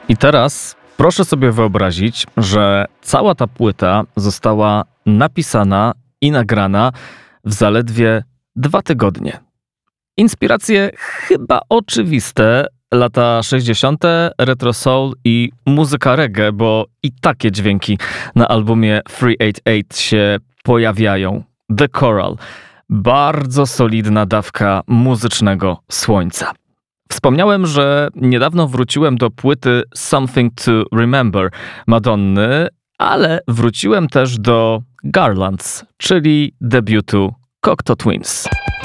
I teraz proszę sobie wyobrazić, że cała ta płyta została napisana i nagrana w zaledwie 2 tygodnie. Inspiracje chyba oczywiste, lata 60., retro soul i muzyka reggae, bo i takie dźwięki na albumie 388 się pojawiają. The Coral. Bardzo solidna dawka muzycznego słońca. Wspomniałem, że niedawno wróciłem do płyty Something to Remember Madonny, ale wróciłem też do Garlands, czyli debiutu Cocteau Twins.